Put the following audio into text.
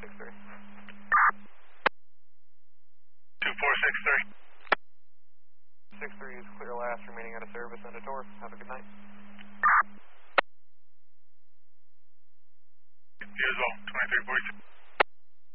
2463. 2463. 63 is clear last, remaining out of service on the tour. Have a good night. You as well, 2346.